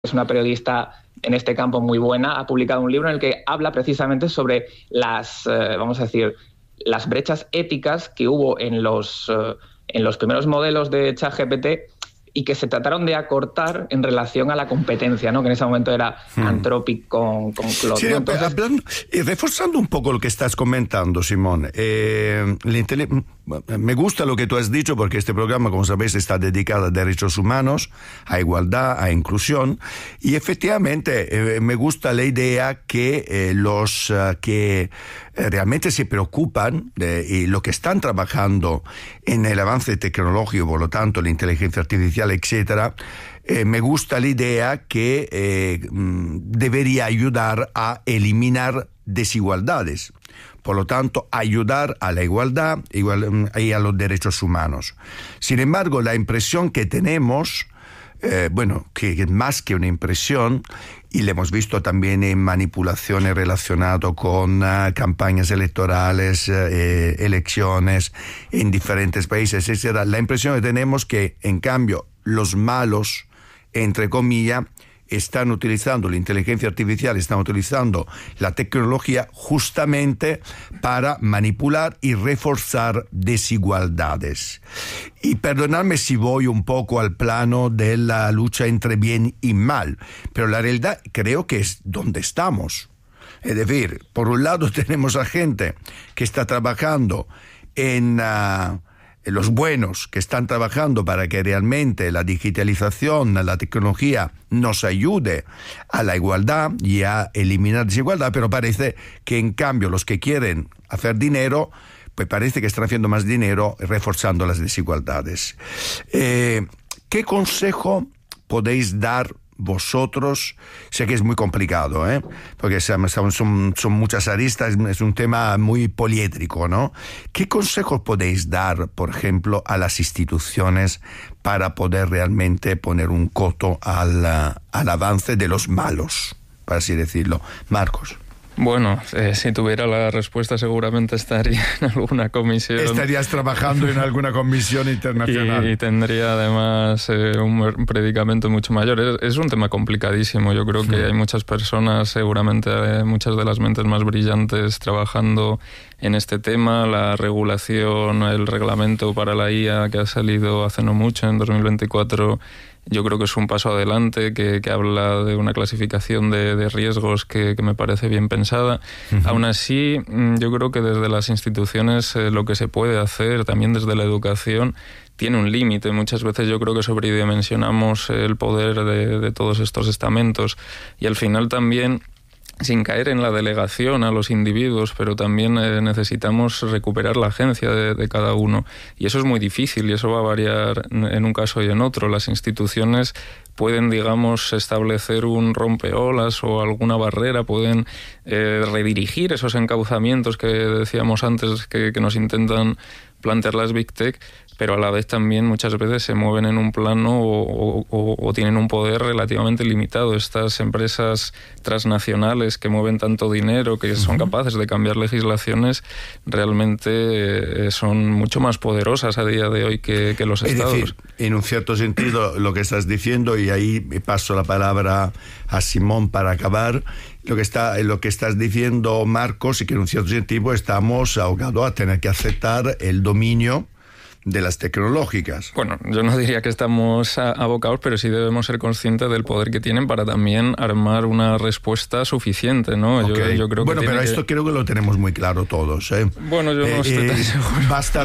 es una periodista en este campo muy buena, ha publicado un libro en el que habla precisamente sobre las, vamos a decir, las brechas éticas que hubo en los primeros modelos de ChatGPT y que se trataron de acortar en relación a la competencia, ¿no? Que en ese momento era Anthropic con Claude. Sí, ¿no? Entonces, hablando, reforzando un poco lo que estás comentando, Simón, me gusta lo que tú has dicho porque este programa, como sabéis, está dedicado a derechos humanos, a igualdad, a inclusión, y efectivamente me gusta la idea que los que realmente se preocupan y lo que están trabajando en el avance tecnológico, por lo tanto la inteligencia artificial, etcétera, me gusta la idea que debería ayudar a eliminar desigualdades. Por lo tanto, ayudar a la igualdad y a los derechos humanos. Sin embargo, la impresión que tenemos, que es más que una impresión, y lo hemos visto también en manipulaciones relacionadas con campañas electorales, elecciones en diferentes países, etc. La impresión que tenemos que, en cambio, los malos, entre comillas, están utilizando la inteligencia artificial, están utilizando la tecnología justamente para manipular y reforzar desigualdades. Y perdonadme si voy un poco al plano de la lucha entre bien y mal, pero la realidad creo que es donde estamos. Es decir, por un lado tenemos a gente que está trabajando en los buenos, que están trabajando para que realmente la digitalización, la tecnología nos ayude a la igualdad y a eliminar desigualdad, pero parece que en cambio los que quieren hacer dinero, pues parece que están haciendo más dinero reforzando las desigualdades. ¿Qué consejo podéis dar vosotros? Sé que es muy complicado, porque son muchas aristas, es un tema muy poliédrico, ¿no? ¿Qué consejos podéis dar, por ejemplo, a las instituciones para poder realmente poner un coto al avance de los malos, para así decirlo? Marcos. Bueno, si tuviera la respuesta seguramente estaría en alguna comisión. Estarías trabajando en alguna comisión internacional. Y tendría además un predicamento mucho mayor. Es un tema complicadísimo. Yo creo que hay muchas personas, seguramente muchas de las mentes más brillantes trabajando en este tema. La regulación, el reglamento para la IA que ha salido hace no mucho, en 2024, yo creo que es un paso adelante, que habla de una clasificación de riesgos que me parece bien pensada. Aún así, yo creo que desde las instituciones lo que se puede hacer, también desde la educación, tiene un límite. Muchas veces yo creo que sobredimensionamos el poder de todos estos estamentos, y al final también, sin caer en la delegación a los individuos, pero también necesitamos recuperar la agencia de cada uno. Y eso es muy difícil y eso va a variar en un caso y en otro. Las instituciones pueden, digamos, establecer un rompeolas o alguna barrera, pueden redirigir esos encauzamientos que decíamos antes que nos intentan plantear las Big Tech, pero a la vez también muchas veces se mueven en un plano o tienen un poder relativamente limitado. Estas empresas transnacionales que mueven tanto dinero, que son capaces de cambiar legislaciones, realmente son mucho más poderosas a día de hoy que los estados. Es decir, en un cierto sentido, lo que estás diciendo, y ahí paso la palabra a Simón para acabar, lo que estás diciendo, Marcos, y que en un cierto sentido estamos ahogados a tener que aceptar el dominio de las tecnológicas. Bueno, yo no diría que estamos abocados, pero sí debemos ser conscientes del poder que tienen para también armar una respuesta suficiente, ¿no? Okay. Yo creo bueno, que pero esto creo que lo tenemos muy claro todos, Bueno, yo no estoy tan seguro.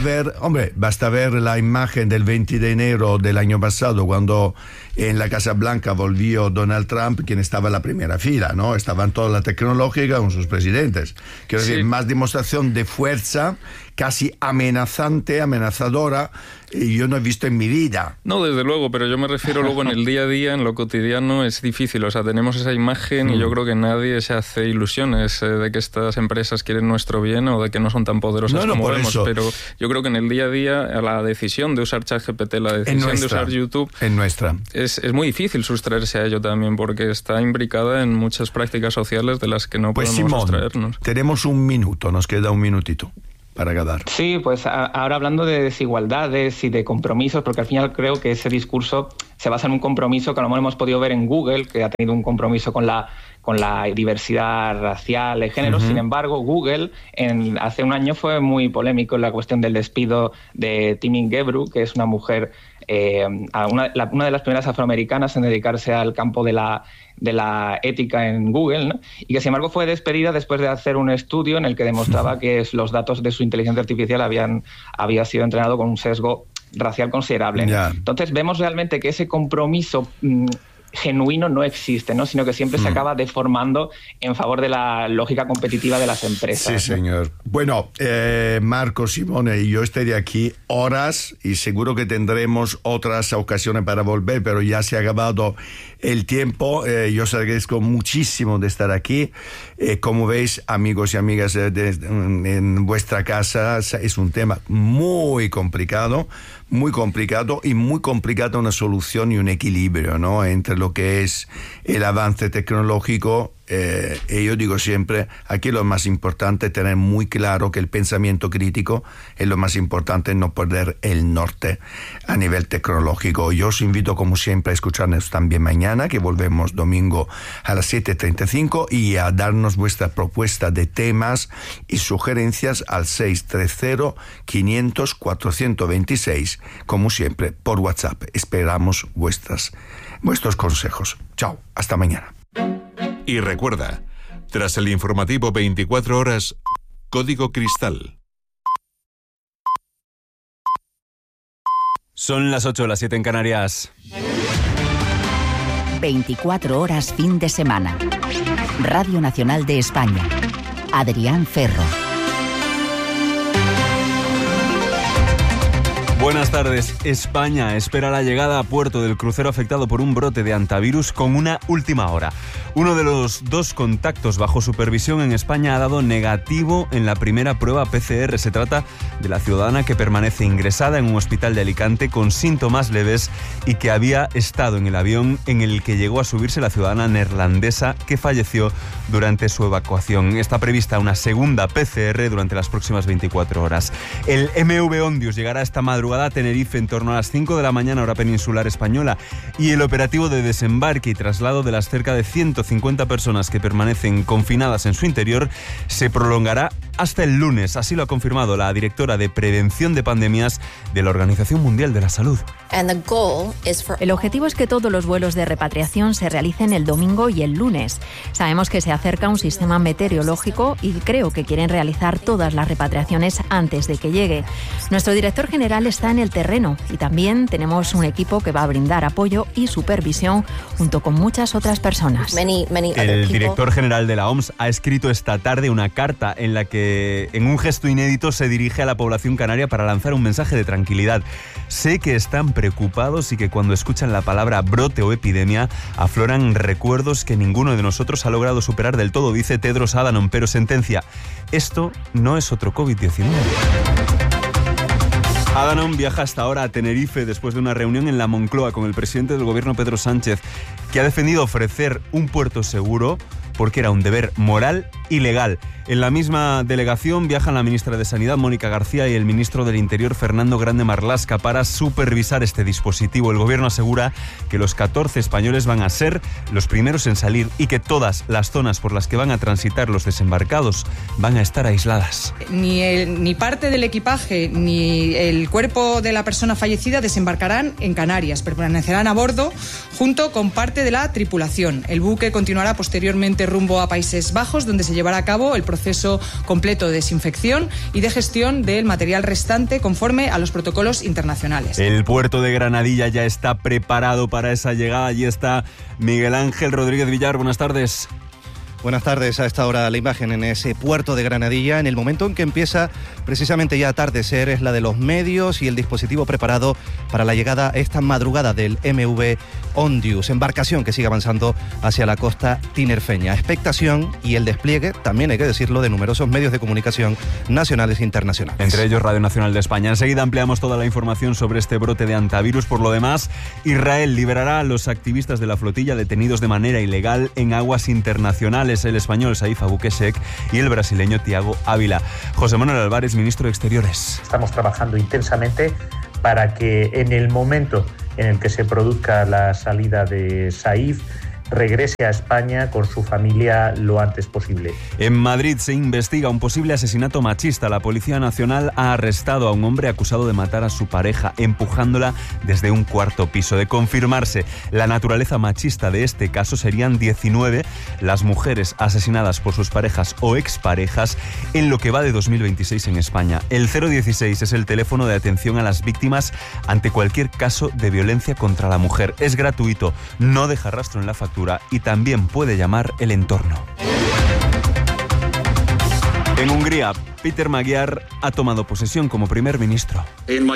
Basta ver la imagen del 20 de enero del año pasado, cuando en la Casa Blanca volvió Donald Trump, quien estaba en la primera fila, ¿no? Estaban toda la tecnológica con sus presidentes. Quiero decir, más demostración de fuerza, casi amenazadora, yo no he visto en mi vida. No, desde luego, pero yo me refiero luego en el día a día, en lo cotidiano es difícil. O sea, tenemos esa imagen y yo creo que nadie se hace ilusiones de que estas empresas quieren nuestro bien o de que no son tan poderosas como vemos. Eso. Pero yo creo que en el día a día la decisión de usar ChatGPT, la decisión de usar YouTube, es muy difícil sustraerse a ello también, porque está imbricada en muchas prácticas sociales de las que no podemos sustraernos. Tenemos un minuto, nos queda un minutito. para acabar. Sí, pues ahora hablando de desigualdades y de compromisos, porque al final creo que ese discurso se basa en un compromiso que a lo mejor hemos podido ver en Google, que ha tenido un compromiso con la diversidad racial de género. Sin embargo, Google hace un año fue muy polémico en la cuestión del despido de Timi Gebru, que es una mujer, una de las primeras afroamericanas en dedicarse al campo de la ética en Google, ¿no? Y que sin embargo fue despedida después de hacer un estudio en el que demostraba que los datos de su inteligencia artificial había sido entrenado con un sesgo racial considerable. Yeah. Entonces vemos realmente que ese compromiso genuino no existe, ¿no? Sino que siempre se acaba deformando en favor de la lógica competitiva de las empresas. Sí, señor. Bueno, Marco, Simone y yo estaré aquí horas y seguro que tendremos otras ocasiones para volver, pero ya se ha acabado el tiempo. Yo os agradezco muchísimo de estar aquí. Como veis, amigos y amigas en vuestra casa, es un tema muy complicado y muy complicado una solución y un equilibrio, ¿no? Entre lo que es el avance tecnológico. Y yo digo siempre, aquí lo más importante es tener muy claro que el pensamiento crítico es lo más importante, no perder el norte a nivel tecnológico. Yo os invito como siempre a escucharnos también mañana, que volvemos domingo a las 7:35, y a darnos vuestra propuesta de temas y sugerencias al 630-500-426, como siempre por WhatsApp. Esperamos vuestros consejos. Chao, hasta mañana. Y recuerda, tras el informativo 24 horas, Código Cristal. Son las 8, las 7 en Canarias. 24 horas fin de semana. Radio Nacional de España. Adrián Ferro. Buenas tardes. España espera la llegada a puerto del crucero afectado por un brote de hantavirus con una última hora. Uno de los 2 contactos bajo supervisión en España ha dado negativo en la primera prueba PCR. Se trata de la ciudadana que permanece ingresada en un hospital de Alicante con síntomas leves y que había estado en el avión en el que llegó a subirse la ciudadana neerlandesa que falleció durante su evacuación. Está prevista una segunda PCR durante las próximas 24 horas. El MV Ondius llegará esta madrugada a Tenerife en torno a las 5 de la mañana, hora peninsular española, y el operativo de desembarque y traslado de las cerca de 150 personas que permanecen confinadas en su interior se prolongará hasta el lunes. Así lo ha confirmado la directora de Prevención de Pandemias de la Organización Mundial de la Salud. El objetivo es que todos los vuelos de repatriación se realicen el domingo y el lunes. Sabemos que se acerca un sistema meteorológico y creo que quieren realizar todas las repatriaciones antes de que llegue. Nuestro director general está en el terreno y también tenemos un equipo que va a brindar apoyo y supervisión junto con muchas otras personas. El director general de la OMS ha escrito esta tarde una carta en la que, en un gesto inédito, se dirige a la población canaria para lanzar un mensaje de tranquilidad. Sé que están preocupados y que cuando escuchan la palabra brote o epidemia afloran recuerdos que ninguno de nosotros ha logrado superar del todo, dice Tedros Adhanom, pero sentencia: esto no es otro COVID-19. Adhanom viaja hasta ahora a Tenerife después de una reunión en la Moncloa con el presidente del gobierno, Pedro Sánchez, que ha defendido ofrecer un puerto seguro porque era un deber moral y legal. En la misma delegación viajan la ministra de Sanidad, Mónica García, y el ministro del Interior, Fernando Grande Marlaska, para supervisar este dispositivo. El gobierno asegura que los 14 españoles van a ser los primeros en salir y que todas las zonas por las que van a transitar los desembarcados van a estar aisladas. Ni parte del equipaje ni el cuerpo de la persona fallecida desembarcarán en Canarias. Permanecerán a bordo junto con parte de la tripulación. El buque continuará posteriormente rumbo a Países Bajos, donde se llevará a cabo el proceso completo de desinfección y de gestión del material restante conforme a los protocolos internacionales. El puerto de Granadilla ya está preparado para esa llegada. Allí está Miguel Ángel Rodríguez Villar. Buenas tardes. Buenas tardes. A esta hora la imagen en ese puerto de Granadilla, en el momento en que empieza precisamente ya a atardecer, es la de los medios y el dispositivo preparado para la llegada esta madrugada del MV Ondius, embarcación que sigue avanzando hacia la costa tinerfeña. Expectación y el despliegue, también hay que decirlo, de numerosos medios de comunicación nacionales e internacionales. Entre ellos Radio Nacional de España. Enseguida ampliamos toda la información sobre este brote de hantavirus. Por lo demás, Israel liberará a los activistas de la flotilla detenidos de manera ilegal en aguas internacionales. naciones, el español Saif Abukeshek y el brasileño Thiago Ávila. José Manuel Álvarez, ministro de Exteriores. Estamos trabajando intensamente para que en el momento en el que se produzca la salida de Saif, regrese a España con su familia lo antes posible. En Madrid se investiga un posible asesinato machista. La Policía Nacional ha arrestado a un hombre acusado de matar a su pareja empujándola desde un cuarto piso. De confirmarse la naturaleza machista de este caso, serían 19 las mujeres asesinadas por sus parejas o exparejas en lo que va de 2026 en España. El 016 es el teléfono de atención a las víctimas ante cualquier caso de violencia contra la mujer. Es gratuito, no deja rastro en la factura y también puede llamar el entorno. En Hungría, Péter Magyar ha tomado posesión como primer ministro. El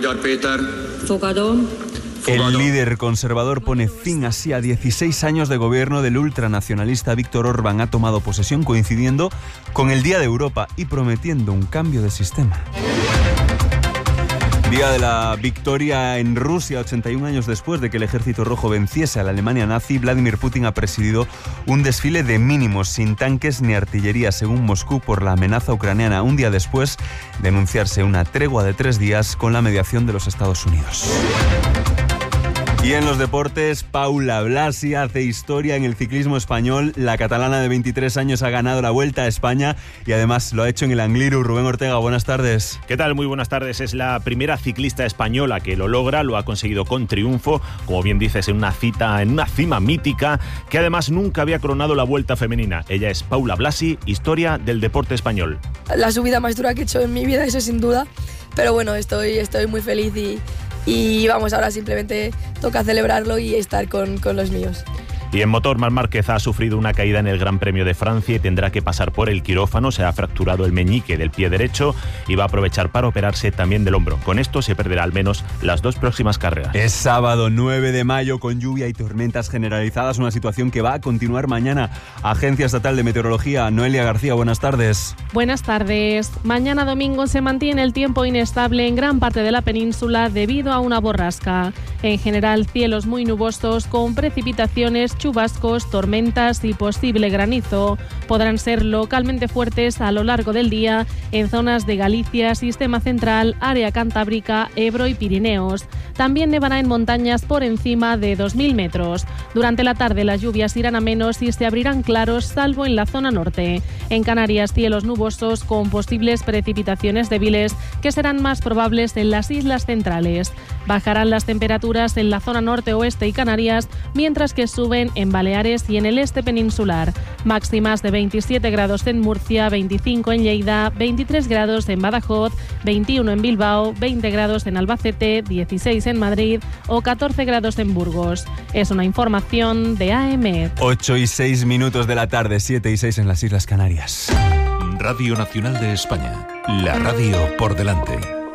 líder conservador pone fin así a 16 años de gobierno del ultranacionalista Viktor Orbán. Ha tomado posesión coincidiendo con el Día de Europa y prometiendo un cambio de sistema. Día de la victoria en Rusia, 81 años después de que el Ejército Rojo venciese a la Alemania nazi. Vladimir Putin ha presidido un desfile de mínimos, sin tanques ni artillería, según Moscú, por la amenaza ucraniana, un día después de anunciarse una tregua de 3 días con la mediación de los Estados Unidos. Y en los deportes, Paula Blasi hace historia en el ciclismo español. La catalana de 23 años ha ganado la Vuelta a España y además lo ha hecho en el Angliru. Rubén Ortega, buenas tardes. ¿Qué tal? Muy buenas tardes. Es la primera ciclista española que lo logra, lo ha conseguido con triunfo, como bien dices, en una cima mítica, que además nunca había coronado la Vuelta femenina. Ella es Paula Blasi, historia del deporte español. La subida más dura que he hecho en mi vida, eso sin duda, pero bueno, estoy muy feliz y vamos, ahora simplemente toca celebrarlo y estar con los míos. Y en motor, Marc Márquez ha sufrido una caída en el Gran Premio de Francia y tendrá que pasar por el quirófano. Se ha fracturado el meñique del pie derecho y va a aprovechar para operarse también del hombro. Con esto se perderá al menos las 2 próximas carreras. Es sábado 9 de mayo con lluvia y tormentas generalizadas, una situación que va a continuar mañana. Agencia Estatal de Meteorología, Noelia García, buenas tardes. Buenas tardes. Mañana domingo se mantiene el tiempo inestable en gran parte de la península debido a una borrasca. En general, cielos muy nubosos con precipitaciones, chubascos, tormentas y posible granizo. Podrán ser localmente fuertes a lo largo del día en zonas de Galicia, Sistema Central, área cantábrica, Ebro y Pirineos. También nevará en montañas por encima de 2.000 metros. Durante la tarde las lluvias irán a menos y se abrirán claros, salvo en la zona norte. En Canarias, cielos nubosos con posibles precipitaciones débiles que serán más probables en las islas centrales. Bajarán las temperaturas en la zona norte, oeste y Canarias, mientras que suben en Baleares y en el este peninsular. Máximas de 27 grados en Murcia, 25 en Lleida, 23 grados en Badajoz, 21 en Bilbao, 20 grados en Albacete, 16 en Madrid o 14 grados en Burgos. Es una información de AEMET. 8:06 de la tarde, 7:06 en las Islas Canarias. Radio Nacional de España. La radio por delante.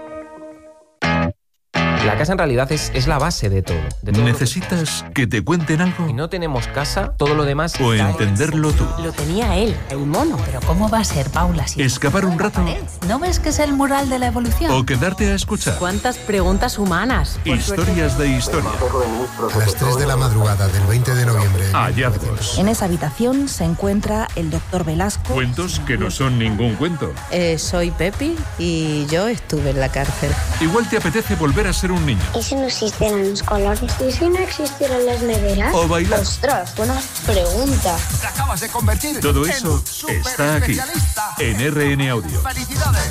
La casa en realidad es la base de todo. ¿Necesitas que te cuenten algo? Si no tenemos casa, todo lo demás... O entenderlo tú. Lo tenía él, el mono. Pero ¿cómo va a ser, Paula? Si ¿escapar un rato? ¿No ves que es el mural de la evolución? ¿O quedarte a escuchar? ¿Cuántas preguntas humanas? Historias de historia. A las 3 de la madrugada del 20 de noviembre. Hallazgos. En esa habitación se encuentra el doctor Velasco. Cuentos que no son ningún cuento. Soy Pepi y yo estuve en la cárcel. Igual te apetece volver a ser un niño. ¿Y si no existieran los colores? ¿Y si no existieran las neveras? O bailar. ¡Ostras, buena pregunta! Te acabas de convertir. Todo eso está aquí, en RN Audio. ¡Felicidades!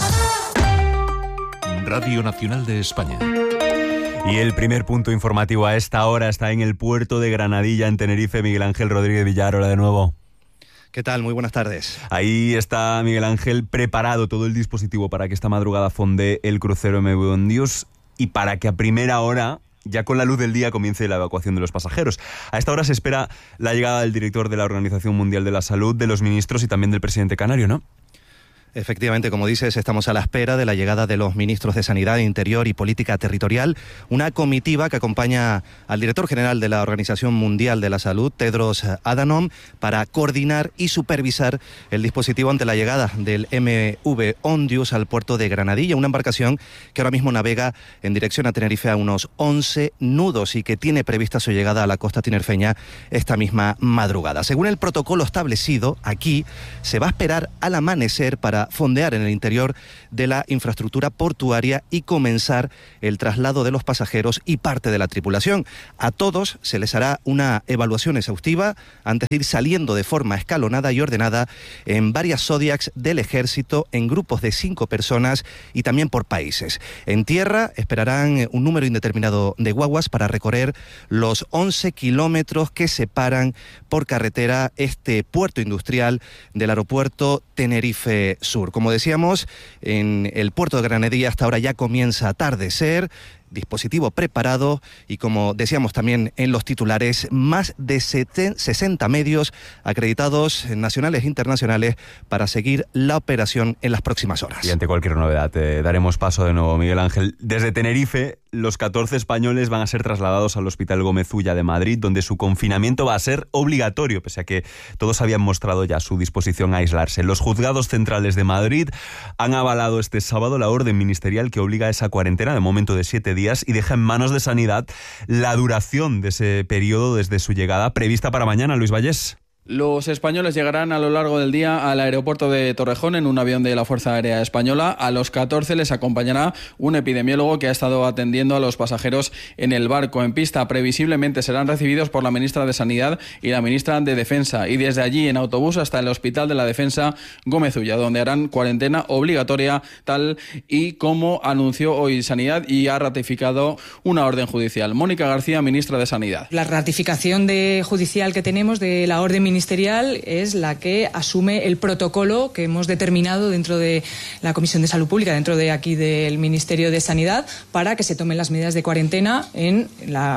Radio Nacional de España. Y el primer punto informativo a esta hora está en el puerto de Granadilla, en Tenerife. Miguel Ángel Rodríguez Villar, hola de nuevo. ¿Qué tal? Muy buenas tardes. Ahí está Miguel Ángel, preparado todo el dispositivo para que esta madrugada fondee el crucero MV Ondius y para que a primera hora, ya con la luz del día, comience la evacuación de los pasajeros. A esta hora se espera la llegada del director de la Organización Mundial de la Salud, de los ministros y también del presidente canario, ¿no? Efectivamente, como dices, estamos a la espera de la llegada de los ministros de Sanidad, Interior y Política Territorial, una comitiva que acompaña al director general de la Organización Mundial de la Salud, Tedros Adhanom, para coordinar y supervisar el dispositivo ante la llegada del MV Ondius al puerto de Granadilla, una embarcación que ahora mismo navega en dirección a Tenerife a unos 11 nudos y que tiene prevista su llegada a la costa tinerfeña esta misma madrugada. Según el protocolo establecido, aquí se va a esperar al amanecer para fondear en el interior de la infraestructura portuaria y comenzar el traslado de los pasajeros y parte de la tripulación. A todos se les hará una evaluación exhaustiva antes de ir saliendo de forma escalonada y ordenada en varias Zodiacs del ejército en grupos de 5 personas y también por países. En tierra esperarán un número indeterminado de guaguas para recorrer los 11 kilómetros que separan por carretera este puerto industrial del aeropuerto Tenerife Sur. Como decíamos, en el puerto de Granadilla hasta ahora ya comienza a atardecer, dispositivo preparado y, como decíamos también en los titulares, más de 60 medios acreditados nacionales e internacionales para seguir la operación en las próximas horas. Y ante cualquier novedad daremos paso de nuevo, Miguel Ángel. Desde Tenerife, los 14 españoles van a ser trasladados al Hospital Gómez Ulla de Madrid, donde su confinamiento va a ser obligatorio, pese a que todos habían mostrado ya su disposición a aislarse. Los juzgados centrales de Madrid han avalado este sábado la orden ministerial que obliga a esa cuarentena de momento de 7 días y deja en manos de Sanidad la duración de ese periodo desde su llegada, prevista para mañana. Luis Vallés. Los españoles llegarán a lo largo del día al aeropuerto de Torrejón en un avión de la Fuerza Aérea Española. A los 14 les acompañará un epidemiólogo que ha estado atendiendo a los pasajeros en el barco en pista. Previsiblemente serán recibidos por la ministra de Sanidad y la ministra de Defensa, y desde allí en autobús hasta el Hospital de la Defensa Gómez Ulla, donde harán cuarentena obligatoria, tal y como anunció hoy Sanidad y ha ratificado una orden judicial. Mónica García, ministra de Sanidad. La ratificación judicial que tenemos de la orden ministerial es la que asume el protocolo que hemos determinado dentro de la Comisión de Salud Pública, dentro de aquí del Ministerio de Sanidad, para que se tomen las medidas de cuarentena en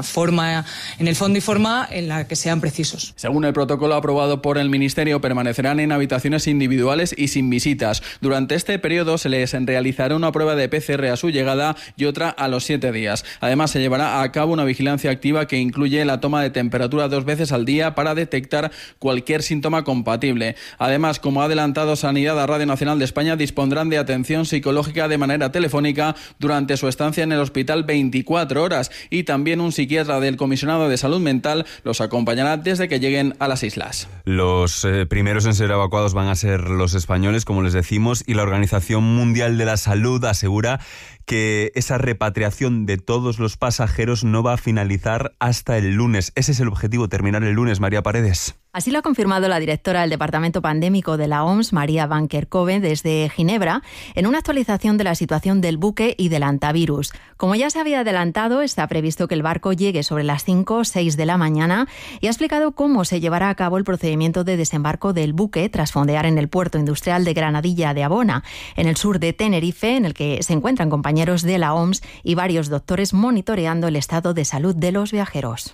el fondo y forma en la que sean precisos. Según el protocolo aprobado por el Ministerio, permanecerán en habitaciones individuales y sin visitas. Durante este periodo se les realizará una prueba de PCR a su llegada y otra a los 7 días. Además, se llevará a cabo una vigilancia activa que incluye la toma de temperatura 2 veces al día para detectar cualquier síntoma compatible. Además, como ha adelantado Sanidad a Radio Nacional de España, dispondrán de atención psicológica de manera telefónica durante su estancia en el hospital 24 horas y también un psiquiatra del Comisionado de Salud Mental los acompañará desde que lleguen a las islas. Los primeros en ser evacuados van a ser los españoles, como les decimos, y la Organización Mundial de la Salud asegura que esa repatriación de todos los pasajeros no va a finalizar hasta el lunes. Ese es el objetivo, terminar el lunes. María Paredes. Así lo ha confirmado la directora del Departamento Pandémico de la OMS, María Van Kerkhove, desde Ginebra, en una actualización de la situación del buque y del hantavirus. Como ya se había adelantado, está previsto que el barco llegue sobre las 5 o 6 de la mañana y ha explicado cómo se llevará a cabo el procedimiento de desembarco del buque tras fondear en el puerto industrial de Granadilla de Abona, en el sur de Tenerife, en el que se encuentran compañeros de la OMS y varios doctores monitoreando el estado de salud de los viajeros.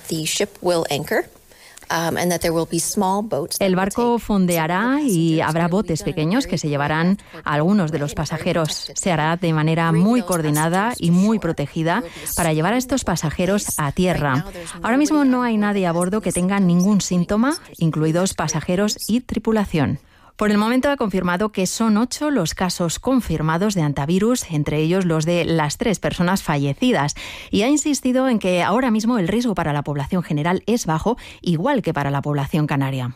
El barco fondeará y habrá botes pequeños que se llevarán a algunos de los pasajeros. Se hará de manera muy coordinada y muy protegida para llevar a estos pasajeros a tierra. Ahora mismo no hay nadie a bordo que tenga ningún síntoma, incluidos pasajeros y tripulación. Por el momento ha confirmado que son 8 los casos confirmados de hantavirus, entre ellos los de las 3 personas fallecidas, y ha insistido en que ahora mismo el riesgo para la población general es bajo, igual que para la población canaria.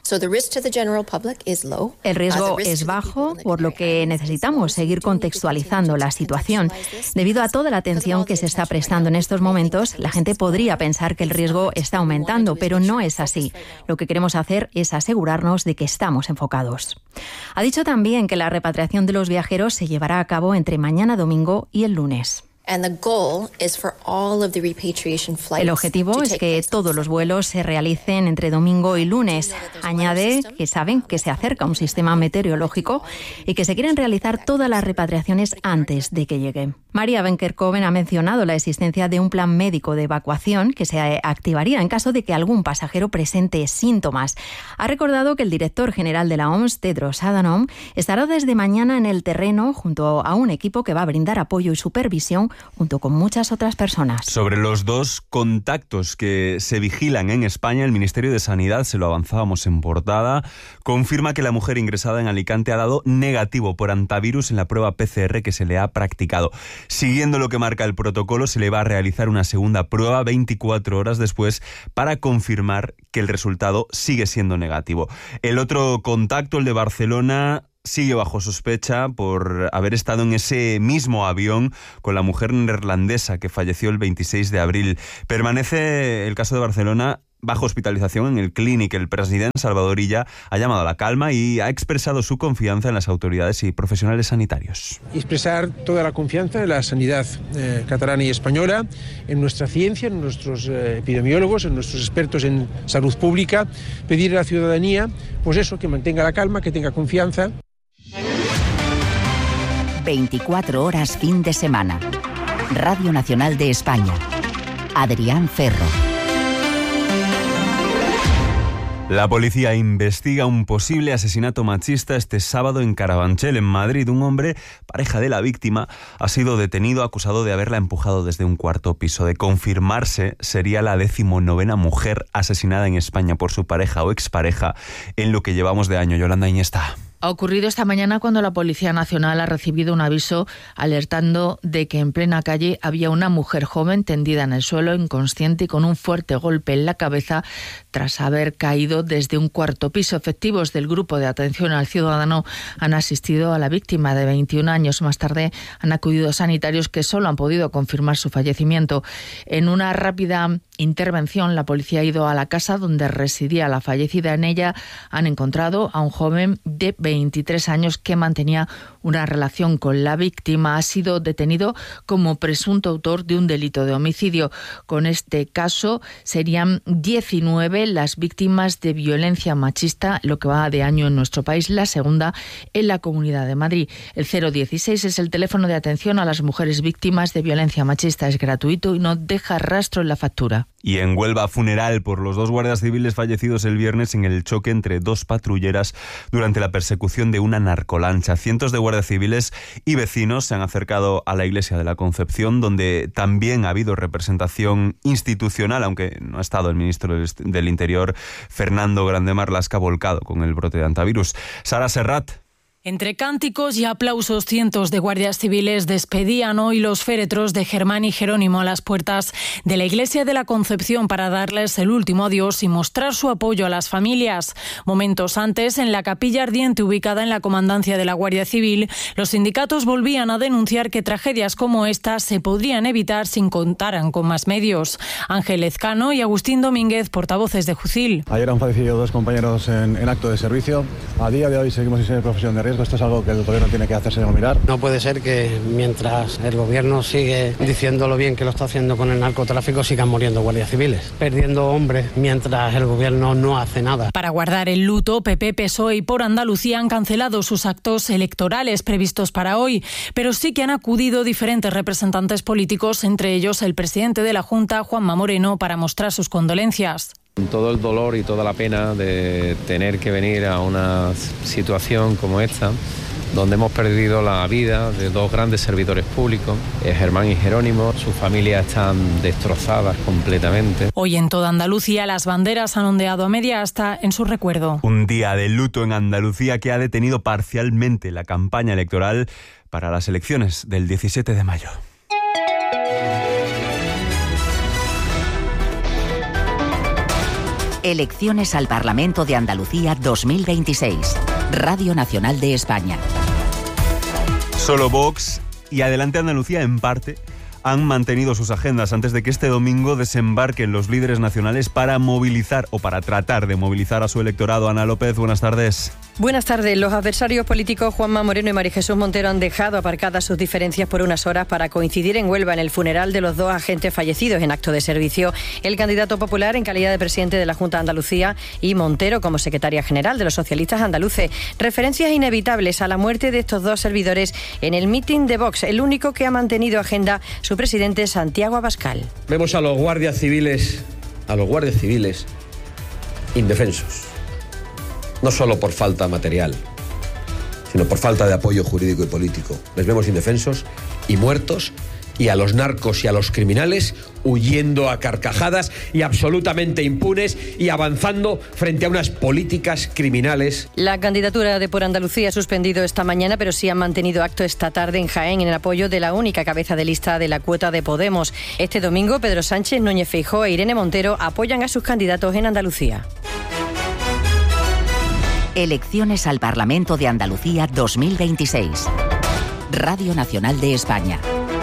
El riesgo es bajo, por lo que necesitamos seguir contextualizando la situación. Debido a toda la atención que se está prestando en estos momentos, la gente podría pensar que el riesgo está aumentando, pero no es así. Lo que queremos hacer es asegurarnos de que estamos enfocados. Ha dicho también que la repatriación de los viajeros se llevará a cabo entre mañana domingo y el lunes. El objetivo es que todos los vuelos se realicen entre domingo y lunes. Añade que saben que se acerca un sistema meteorológico y que se quieren realizar todas las repatriaciones antes de que llegue. María Benkerkoven ha mencionado la existencia de un plan médico de evacuación que se activaría en caso de que algún pasajero presente síntomas. Ha recordado que el director general de la OMS, Tedros Adhanom, estará desde mañana en el terreno junto a un equipo que va a brindar apoyo y supervisión junto con muchas otras personas. Sobre los 2 contactos que se vigilan en España, el Ministerio de Sanidad, se lo avanzábamos en portada, confirma que la mujer ingresada en Alicante ha dado negativo por antivirus en la prueba PCR que se le ha practicado. Siguiendo lo que marca el protocolo, se le va a realizar una segunda prueba 24 horas después para confirmar que el resultado sigue siendo negativo. El otro contacto, el de Barcelona, sigue bajo sospecha por haber estado en ese mismo avión con la mujer neerlandesa que falleció el 26 de abril. Permanece el caso de Barcelona bajo hospitalización en el Clínic. El presidente Salvador Illa ha llamado a la calma y ha expresado su confianza en las autoridades y profesionales sanitarios. Expresar toda la confianza en la sanidad catalana y española, en nuestra ciencia, en nuestros epidemiólogos, en nuestros expertos en salud pública, pedir a la ciudadanía, pues eso, que mantenga la calma, que tenga confianza. 24 horas fin de semana. Radio Nacional de España. Adrián Ferro. La policía investiga un posible asesinato machista este sábado en Carabanchel, en Madrid. Un hombre, pareja de la víctima, ha sido detenido acusado de haberla empujado desde un 4º piso. De confirmarse, sería la 19ª mujer asesinada en España por su pareja o expareja en lo que llevamos de año. Yolanda Iñesta. Ha ocurrido esta mañana cuando la Policía Nacional ha recibido un aviso alertando de que en plena calle había una mujer joven tendida en el suelo, inconsciente y con un fuerte golpe en la cabeza tras haber caído desde un 4º piso. Efectivos del Grupo de Atención al Ciudadano han asistido a la víctima de 21 años. Más tarde han acudido sanitarios que solo han podido confirmar su fallecimiento. En una rápida intervención, la policía ha ido a la casa donde residía la fallecida. En ella han encontrado a un joven de 23 años que mantenía una relación con la víctima. Ha sido detenido como presunto autor de un delito de homicidio. Con este caso serían 19 las víctimas de violencia machista, lo que va de año en nuestro país, la segunda en la Comunidad de Madrid. El 016 es el teléfono de atención a las mujeres víctimas de violencia machista. Es gratuito y no deja rastro en la factura. Y en Huelva, funeral por los 2 guardias civiles fallecidos el viernes en el choque entre 2 patrulleras durante la persecución de una narcolancha. Cientos de guardias civiles y vecinos se han acercado a la iglesia de la Concepción, donde también ha habido representación institucional, aunque no ha estado el ministro del Interior, Fernando Grande Marlaska, volcado con el brote de antivirus. Sara Serrat. Entre cánticos y aplausos, cientos de guardias civiles despedían hoy los féretros de Germán y Jerónimo a las puertas de la Iglesia de la Concepción para darles el último adiós y mostrar su apoyo a las familias. Momentos antes, en la capilla ardiente ubicada en la comandancia de la Guardia Civil, los sindicatos volvían a denunciar que tragedias como esta se podrían evitar si contaran con más medios. Ángel Lezcano y Agustín Domínguez, portavoces de Jucil. Ayer han fallecido 2 compañeros en acto de servicio. A día de hoy seguimos sin profesión de riesgo. Esto es algo que el gobierno tiene que hacerse mirar. No puede ser que mientras el gobierno sigue diciendo lo bien que lo está haciendo con el narcotráfico, sigan muriendo guardias civiles, perdiendo hombres mientras el gobierno no hace nada. Para guardar el luto, PP, PSOE y Por Andalucía han cancelado sus actos electorales previstos para hoy, pero sí que han acudido diferentes representantes políticos, entre ellos el presidente de la Junta, Juanma Moreno, para mostrar sus condolencias. Todo el dolor y toda la pena de tener que venir a una situación como esta, donde hemos perdido la vida de 2 grandes servidores públicos, Germán y Jerónimo. Sus familias están destrozadas completamente. Hoy en toda Andalucía las banderas han ondeado a media asta en su recuerdo. Un día de luto en Andalucía que ha detenido parcialmente la campaña electoral para las elecciones del 17 de mayo. Elecciones al Parlamento de Andalucía 2026. Radio Nacional de España. Solo Vox y Adelante Andalucía, en parte, han mantenido sus agendas antes de que este domingo desembarquen los líderes nacionales para movilizar o para tratar de movilizar a su electorado. Ana López, buenas tardes. Buenas tardes. Los adversarios políticos Juanma Moreno y María Jesús Montero han dejado aparcadas sus diferencias por unas horas para coincidir en Huelva en el funeral de los dos agentes fallecidos en acto de servicio. El candidato popular en calidad de presidente de la Junta de Andalucía y Montero como secretaria general de los socialistas andaluces. Referencias inevitables a la muerte de estos dos servidores en el mitin de Vox, el único que ha mantenido agenda su presidente Santiago Abascal. Vemos a los guardias civiles indefensos. No solo por falta material, sino por falta de apoyo jurídico y político. Les vemos indefensos y muertos, y a los narcos y a los criminales huyendo a carcajadas y absolutamente impunes y avanzando frente a unas políticas criminales. La candidatura de Por Andalucía ha suspendido esta mañana, pero sí han mantenido acto esta tarde en Jaén en el apoyo de la única cabeza de lista de la cuota de Podemos. Este domingo, Pedro Sánchez, Núñez Feijóo e Irene Montero apoyan a sus candidatos en Andalucía. Elecciones al Parlamento de Andalucía 2026. Radio Nacional de España.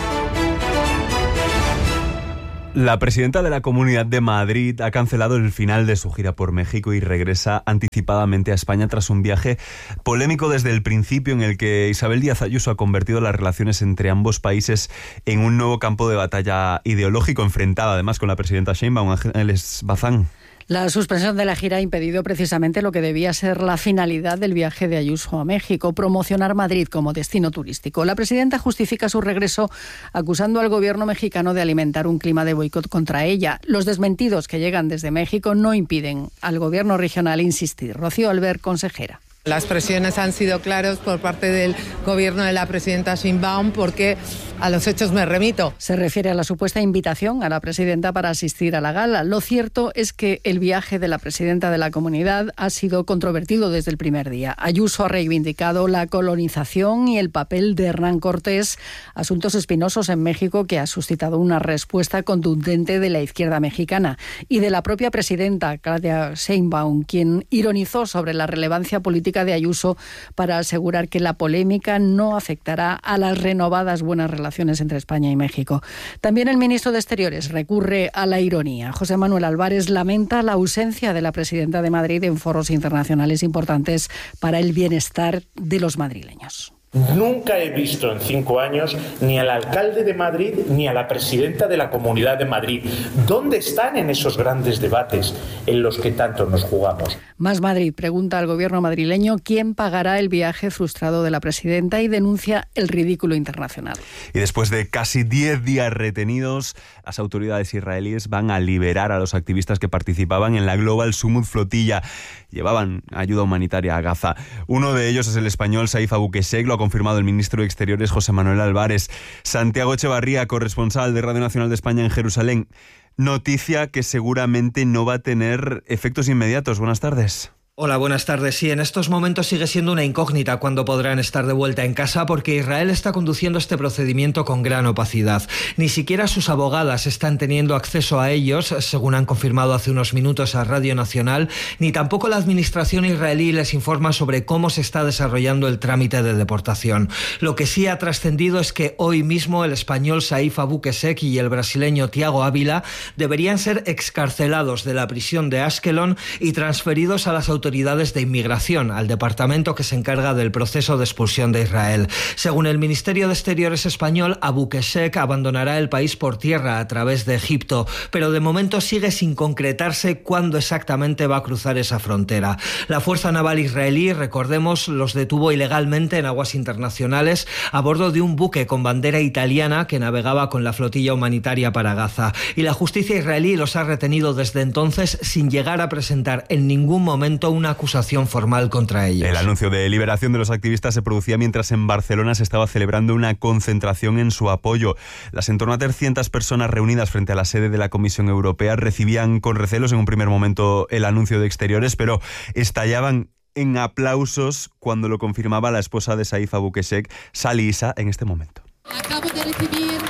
La presidenta de la Comunidad de Madrid ha cancelado el final de su gira por México y regresa anticipadamente a España tras un viaje polémico desde el principio, en el que Isabel Díaz Ayuso ha convertido las relaciones entre ambos países en un nuevo campo de batalla ideológico, enfrentada además con la presidenta Sheinbaum. Ángeles Bazán. La suspensión de la gira ha impedido precisamente lo que debía ser la finalidad del viaje de Ayuso a México, promocionar Madrid como destino turístico. La presidenta justifica su regreso acusando al gobierno mexicano de alimentar un clima de boicot contra ella. Los desmentidos que llegan desde México no impiden al gobierno regional insistir. Rocío Albert, consejera. Las presiones han sido claras por parte del gobierno de la presidenta Sheinbaum, porque a los hechos me remito. Se refiere a la supuesta invitación a la presidenta para asistir a la gala. Lo cierto es que el viaje de la presidenta de la comunidad ha sido controvertido desde el primer día. Ayuso ha reivindicado la colonización y el papel de Hernán Cortés, asuntos espinosos en México que ha suscitado una respuesta contundente de la izquierda mexicana y de la propia presidenta, Claudia Sheinbaum, quien ironizó sobre la relevancia política de Ayuso para asegurar que la polémica no afectará a las renovadas buenas relaciones entre España y México. También el ministro de Exteriores recurre a la ironía. José Manuel Álvarez lamenta la ausencia de la presidenta de Madrid en foros internacionales importantes para el bienestar de los madrileños. Nunca he visto en 5 años ni al alcalde de Madrid ni a la presidenta de la Comunidad de Madrid. ¿Dónde están en esos grandes debates en los que tanto nos jugamos? Más Madrid pregunta al gobierno madrileño quién pagará el viaje frustrado de la presidenta y denuncia el ridículo internacional. Y después de casi 10 días retenidos, las autoridades israelíes van a liberar a los activistas que participaban en la Global Summit Flotilla. Llevaban ayuda humanitaria a Gaza. Uno de ellos es el español Saif Abu Qusseik, lo ha confirmado el ministro de Exteriores José Manuel Álvarez. Santiago Echevarría, corresponsal de Radio Nacional de España en Jerusalén. Noticia que seguramente no va a tener efectos inmediatos. Buenas tardes. Hola, buenas tardes. Sí, en estos momentos sigue siendo una incógnita cuándo podrán estar de vuelta en casa, porque Israel está conduciendo este procedimiento con gran opacidad. Ni siquiera sus abogadas están teniendo acceso a ellos, según han confirmado hace unos minutos a Radio Nacional, ni tampoco la administración israelí les informa sobre cómo se está desarrollando el trámite de deportación. Lo que sí ha trascendido es que hoy mismo el español Saif Abu Qusseik y el brasileño Thiago Ávila deberían ser excarcelados de la prisión de Ashkelon y transferidos a las autoridades de inmigración, al departamento que se encarga del proceso de expulsión de Israel. Según el Ministerio de Exteriores español, Abu Qusseik abandonará el país por tierra a través de Egipto, pero de momento sigue sin concretarse cuándo exactamente va a cruzar esa frontera. La Fuerza Naval israelí, recordemos, los detuvo ilegalmente en aguas internacionales a bordo de un buque con bandera italiana que navegaba con la flotilla humanitaria para Gaza. Y la justicia israelí los ha retenido desde entonces sin llegar a presentar en ningún momento una acusación formal contra ellos. El anuncio de liberación de los activistas se producía mientras en Barcelona se estaba celebrando una concentración en su apoyo. Las en torno a 300 personas reunidas frente a la sede de la Comisión Europea recibían con recelos en un primer momento el anuncio de Exteriores, pero estallaban en aplausos cuando lo confirmaba la esposa de Saif Abu Qusseik, Sally Issa, en este momento. Acabo de recibir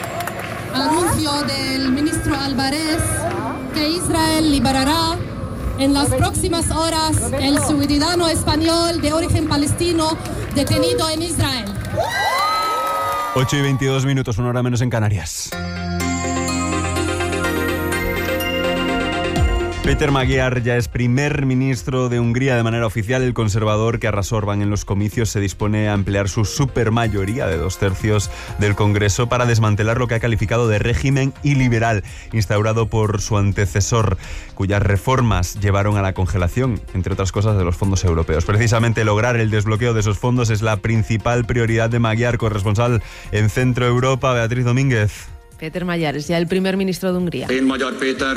anuncio del ministro Álvarez que Israel liberará en las próximas horas el ciudadano español de origen palestino detenido en Israel. 8:22, una hora menos en Canarias. Péter Magyar ya es primer ministro de Hungría de manera oficial. El conservador que arrasó Orbán en los comicios se dispone a emplear su supermayoría de 2/3 del Congreso para desmantelar lo que ha calificado de régimen iliberal instaurado por su antecesor, cuyas reformas llevaron a la congelación, entre otras cosas, de los fondos europeos. Precisamente lograr el desbloqueo de esos fondos es la principal prioridad de Magyar, corresponsal en Centro Europa, Beatriz Domínguez. Péter Magyar es ya el primer ministro de Hungría. Én Magyar Péter.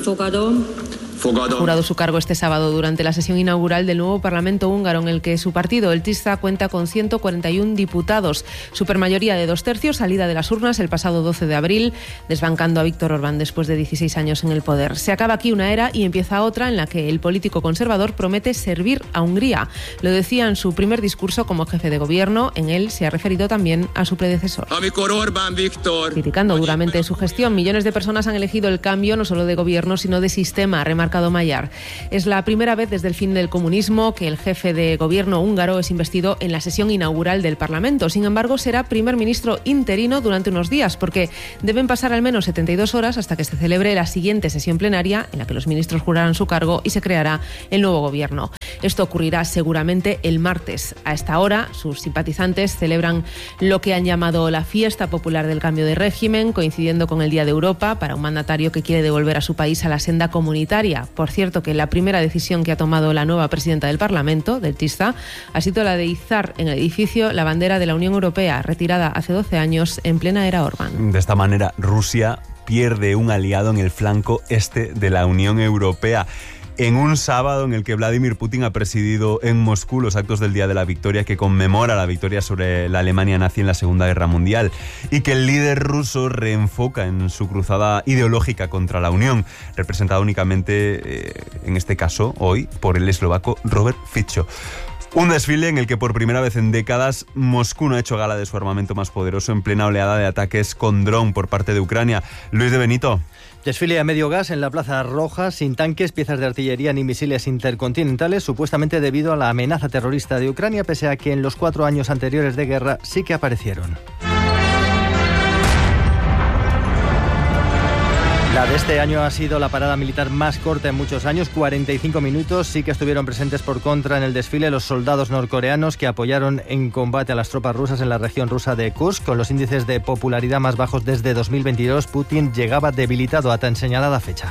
Ha jurado su cargo este sábado durante la sesión inaugural del nuevo Parlamento húngaro, en el que su partido, el TISZA, cuenta con 141 diputados, supermayoría de 2/3, salida de las urnas el pasado 12 de abril, desbancando a Viktor Orbán después de 16 años en el poder. Se acaba aquí una era y empieza otra en la que el político conservador promete servir a Hungría. Lo decía en su primer discurso como jefe de gobierno. En él se ha referido también a su predecesor. Criticando duramente su gestión, millones de personas han elegido el cambio no solo de gobierno, sino de sistema, ha remarcado Magyar. Es la primera vez desde el fin del comunismo que el jefe de gobierno húngaro es investido en la sesión inaugural del Parlamento. Sin embargo, será primer ministro interino durante unos días, porque deben pasar al menos 72 horas hasta que se celebre la siguiente sesión plenaria, en la que los ministros jurarán su cargo y se creará el nuevo gobierno. Esto ocurrirá seguramente el martes. A esta hora, sus simpatizantes celebran lo que han llamado la fiesta popular del cambio de régimen, coincidiendo con el Día de Europa, para un mandatario que quiere devolver a su país a la senda comunitaria. Por cierto, que la primera decisión que ha tomado la nueva presidenta del Parlamento, del TISZA, ha sido la de izar en el edificio la bandera de la Unión Europea, retirada hace 12 años en plena era Orbán. De esta manera, Rusia pierde un aliado en el flanco este de la Unión Europea. En un sábado en el que Vladimir Putin ha presidido en Moscú los actos del Día de la Victoria, que conmemora la victoria sobre la Alemania nazi en la Segunda Guerra Mundial, y que el líder ruso reenfoca en su cruzada ideológica contra la Unión, representada únicamente, en este caso, hoy, por el eslovaco Robert Fico. Un desfile en el que por primera vez en décadas Moscú no ha hecho gala de su armamento más poderoso en plena oleada de ataques con dron por parte de Ucrania. Luis de Benito. Desfile a medio gas en la Plaza Roja, sin tanques, piezas de artillería ni misiles intercontinentales, supuestamente debido a la amenaza terrorista de Ucrania, pese a que en los 4 años anteriores de guerra sí que aparecieron. La de este año ha sido la parada militar más corta en muchos años, 45 minutos. Sí que estuvieron presentes por contra en el desfile los soldados norcoreanos que apoyaron en combate a las tropas rusas en la región rusa de Kursk. Con los índices de popularidad más bajos desde 2022, Putin llegaba debilitado a tan señalada fecha.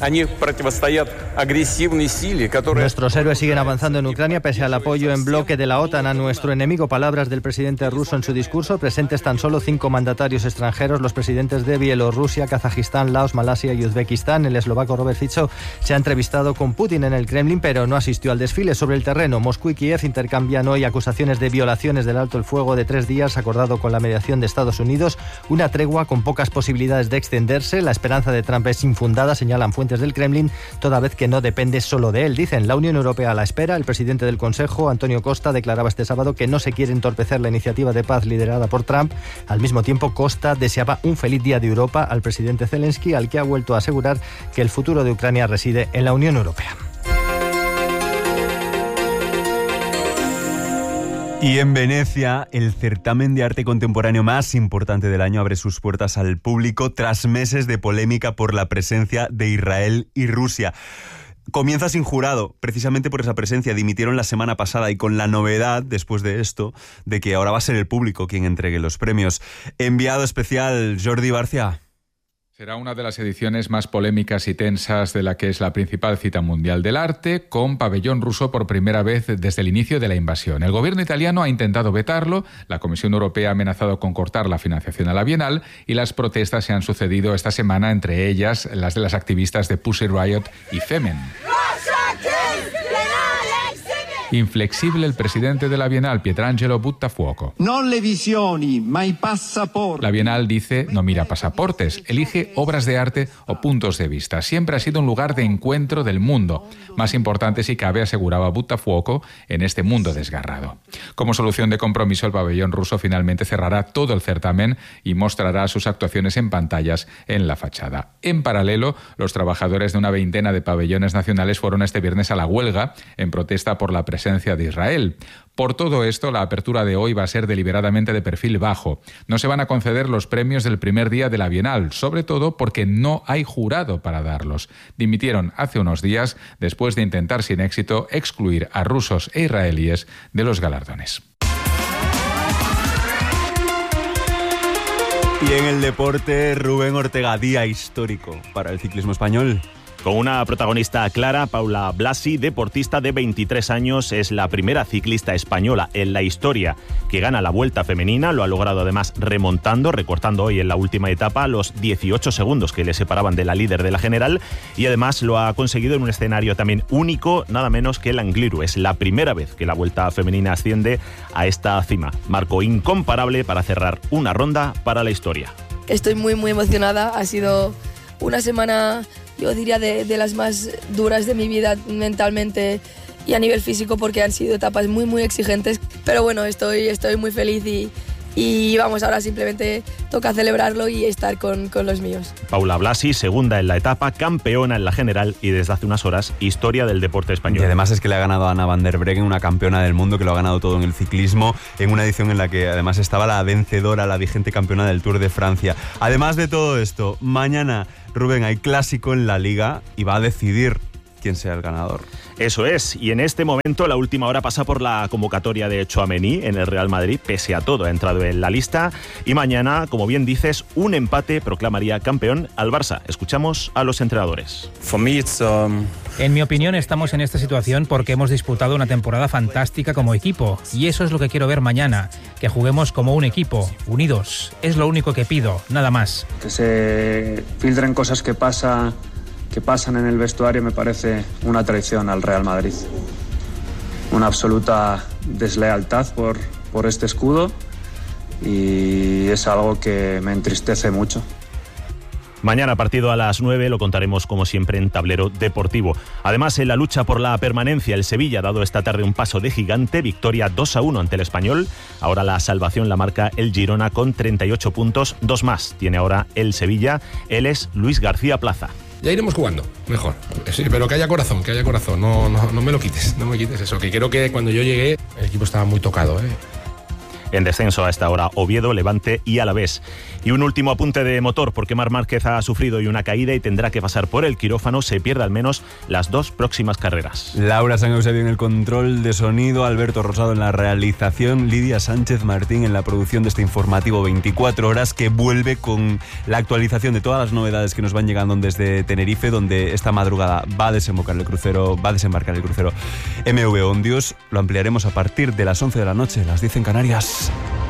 Nuestros héroes siguen avanzando en Ucrania pese al apoyo en bloque de la OTAN a nuestro enemigo. Palabras del presidente ruso en su discurso. Presentes tan solo 5 mandatarios extranjeros, los presidentes de Bielorrusia, Kazajistán, Laos, Malasia y Uzbekistán. El eslovaco Robert Fico se ha entrevistado con Putin en el Kremlin, pero no asistió al desfile. Sobre el terreno, Moscú y Kiev intercambian hoy acusaciones de violaciones del alto el fuego de 3 días acordado con la mediación de Estados Unidos. Una tregua con pocas posibilidades de extenderse. La esperanza de Trump es infundada, señalan fuentes del Kremlin, toda vez que no depende solo de él. Dicen, la Unión Europea a la espera. El presidente del Consejo, Antonio Costa, declaraba este sábado que no se quiere entorpecer la iniciativa de paz liderada por Trump. Al mismo tiempo, Costa deseaba un feliz día de Europa al presidente Zelensky, al que ha vuelto a asegurar que el futuro de Ucrania reside en la Unión Europea. Y en Venecia, el certamen de arte contemporáneo más importante del año abre sus puertas al público tras meses de polémica por la presencia de Israel y Rusia. Comienza sin jurado, precisamente por esa presencia. Dimitieron la semana pasada y con la novedad, después de esto, de que ahora va a ser el público quien entregue los premios. Enviado especial, Jordi Barcia. Será una de las ediciones más polémicas y tensas de la que es la principal cita mundial del arte, con pabellón ruso por primera vez desde el inicio de la invasión. El gobierno italiano ha intentado vetarlo, la Comisión Europea ha amenazado con cortar la financiación a la Bienal y las protestas se han sucedido esta semana, entre ellas las de las activistas de Pussy Riot y Femen. Inflexible el presidente de la Bienal, Pietrangelo Buttafuoco. No le visioni, ma i passaporti. La Bienal dice, no mira pasaportes, elige obras de arte o puntos de vista. Siempre ha sido un lugar de encuentro del mundo. Más importante si cabe, aseguraba Buttafuoco, en este mundo desgarrado. Como solución de compromiso, el pabellón ruso finalmente cerrará todo el certamen y mostrará sus actuaciones en pantallas en la fachada. En paralelo, los trabajadores de una veintena de pabellones nacionales fueron este viernes a la huelga en protesta por la presencia presencia de Israel. Por todo esto, la apertura de hoy va a ser deliberadamente de perfil bajo. No se van a conceder los premios del primer día de la Bienal, sobre todo porque no hay jurado para darlos. Dimitieron hace unos días después de intentar sin éxito excluir a rusos e israelíes de los galardones. Y en el deporte, Rubén Ortega, día histórico para el ciclismo español. Con una protagonista clara, Paula Blasi, deportista de 23 años, es la primera ciclista española en la historia que gana la Vuelta Femenina. Lo ha logrado además remontando, recortando hoy en la última etapa los 18 segundos que le separaban de la líder de la general, y además lo ha conseguido en un escenario también único, nada menos que el Angliru. Es la primera vez que la Vuelta Femenina asciende a esta cima. Marco incomparable para cerrar una ronda para la historia. Estoy muy emocionada, ha sido una semana, yo diría, de las más duras de mi vida mentalmente y a nivel físico, porque han sido etapas muy exigentes, pero bueno, estoy muy feliz y vamos, ahora simplemente toca celebrarlo y estar con los míos. Paula Blasi, segunda en la etapa, campeona en la general y desde hace unas horas historia del deporte español. Y además es que le ha ganado a Anna van der Breggen, una campeona del mundo que lo ha ganado todo en el ciclismo, en una edición en la que además estaba la vencedora, la vigente campeona del Tour de Francia. Además de todo esto, mañana, Rubén, hay clásico en la Liga y va a decidir quién sea el ganador. Eso es, y en este momento la última hora pasa por la convocatoria de Tchouaméni en el Real Madrid. Pese a todo ha entrado en la lista, y mañana, como bien dices, un empate proclamaría campeón al Barça. Escuchamos a los entrenadores. En mi opinión, estamos en esta situación porque hemos disputado una temporada fantástica como equipo, y eso es lo que quiero ver mañana, que juguemos como un equipo, unidos. Es lo único que pido, nada más. Que se filtren cosas que pasan en el vestuario me parece una traición al Real Madrid. Una absoluta deslealtad por este escudo, y es algo que me entristece mucho. Mañana partido a las 9, lo contaremos como siempre en Tablero Deportivo. Además, en la lucha por la permanencia, el Sevilla ha dado esta tarde un paso de gigante, victoria 2-1 ante el Español. Ahora la salvación la marca el Girona con 38 puntos, 2 más tiene ahora el Sevilla. Él es Luis García Plaza. Ya iremos jugando, mejor. Sí, pero que haya corazón, no me lo quites, no me quites eso, que creo que cuando yo llegué el equipo estaba muy tocado, En descenso a esta hora, Oviedo, Levante y Alavés. Y un último apunte de motor, porque Marc Márquez ha sufrido hoy una caída y tendrá que pasar por el quirófano. Se pierde al menos las 2 próximas carreras. Laura San Eusebio en el control de sonido, Alberto Rosado en la realización, Lidia Sánchez Martín en la producción de este informativo 24 horas, que vuelve con la actualización de todas las novedades que nos van llegando desde Tenerife, donde esta madrugada va a desembarcar el crucero MV Ondios. Lo ampliaremos a partir de las 11 de la noche, las 10 en Canarias.